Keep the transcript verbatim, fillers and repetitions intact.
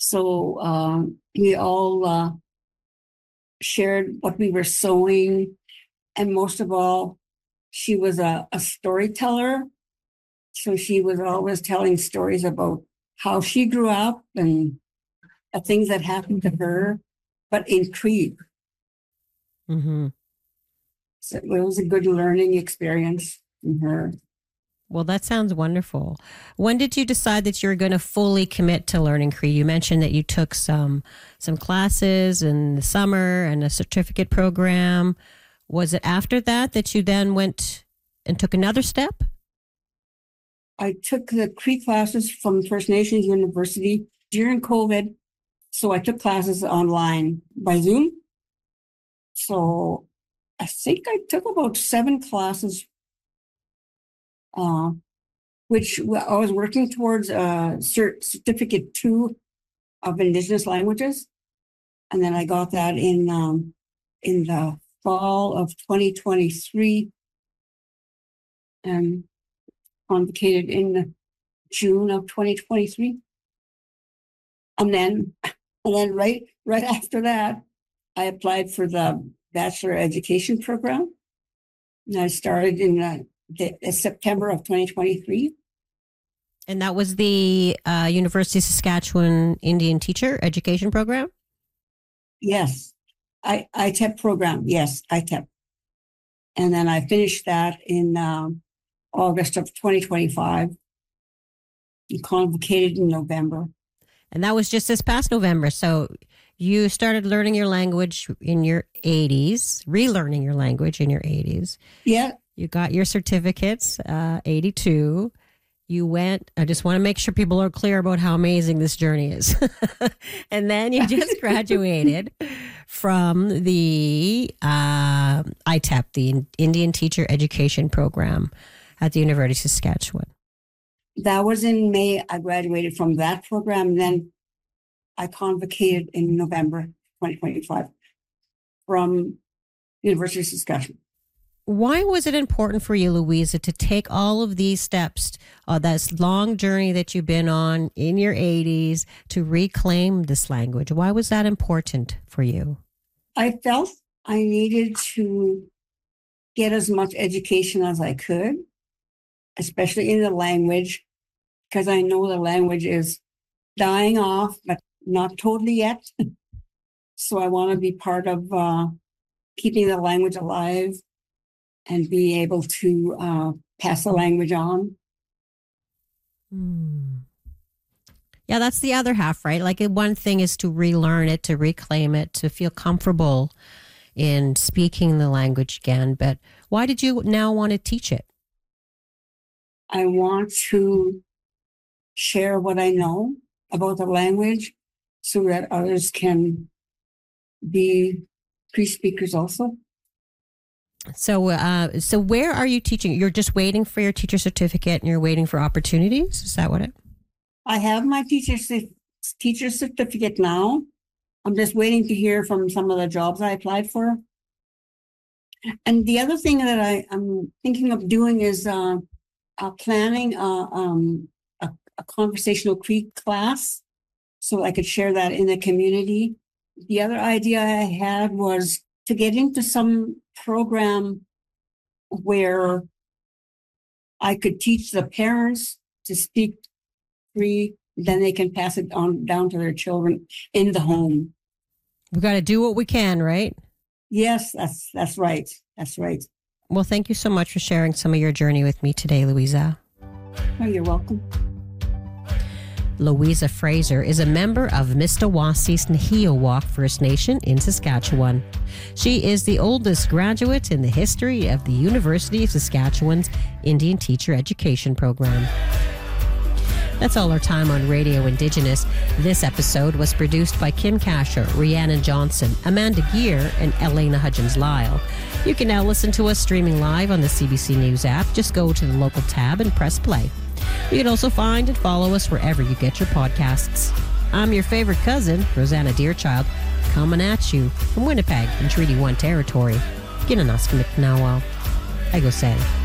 So um, we all uh, shared what we were sewing. And most of all, she was a, a storyteller. So she was always telling stories about how she grew up and the things that happened to her, but in Cree. Mm-hmm. So it was a good learning experience from her. Well, that sounds wonderful. When did you decide that you were going to fully commit to learning Cree? You mentioned that you took some some classes in the summer and a certificate program. Was it after that that you then went and took another step? I took the Cree classes from First Nations University during COVID. So I took classes online by Zoom. So I think I took about seven classes, uh, which I was working towards a cert- certificate two of Indigenous languages. And then I got that in um, in the fall of twenty twenty-three and convocated in June of twenty twenty-three. And then, and then right, right after that, I applied for the Bachelor Education program. And I started in uh, the, the September of twenty twenty-three. And that was the uh, University of Saskatchewan Indian Teacher Education Program? Yes. I, I T E P program. Yes, I T E P. And then I finished that in um, August of twenty twenty-five and convocated in November. And that was just this past November. So you started learning your language in your eighties, relearning your language in your eighties. Yeah. You got your certificates, uh, eighty-two. You went, I just want to make sure people are clear about how amazing this journey is. And then you just graduated from the uh, I T E P, the Indian Teacher Education Program at the University of Saskatchewan. That was in May. I graduated from that program. And then I convocated in November twenty twenty-five from University of Saskatchewan. Why was it important for you, Louisa, to take all of these steps, uh, this long journey that you've been on in your eighties to reclaim this language? Why was that important for you? I felt I needed to get as much education as I could, especially in the language, because I know the language is dying off, but not totally yet. So I want to be part of uh, keeping the language alive and be able to uh, pass the language on. Hmm. Yeah, that's the other half, right? Like one thing is to relearn it, to reclaim it, to feel comfortable in speaking the language again. But why did you now want to teach it? I want to share what I know about the language so that others can be Cree speakers also. So, uh, so where are you teaching? You're just waiting for your teacher certificate and you're waiting for opportunities? Is that what it? I have my teacher, teacher certificate now. I'm just waiting to hear from some of the jobs I applied for. And the other thing that I, I'm thinking of doing is uh, uh, planning uh, um, a, a conversational Cree class so I could share that in the community. The other idea I had was to get into some program where I could teach the parents to speak Cree, then they can pass it on down to their children in the home. We got to do what we can, right? Yes, that's that's right. That's right. Well, thank you so much for sharing some of your journey with me today, Louisa. Oh, you're welcome. Louisa Fraser is a member of Mistawasse's Nehiyawak First Nation in Saskatchewan. She is the oldest graduate in the history of the University of Saskatchewan's Indian Teacher Education Program. That's all our time on Radio Indigenous. This episode was produced by Kim Kasher, Rhiannon Johnson, Amanda Gear, and Elena Hudgens-Lyle. You can now listen to us streaming live on the C B C News app. Just go to the local tab and press play. You can also find and follow us wherever you get your podcasts. I'm your favorite cousin, Rosanna Deerchild, coming at you from Winnipeg in Treaty one territory. Ginanaska McNowell. I go say.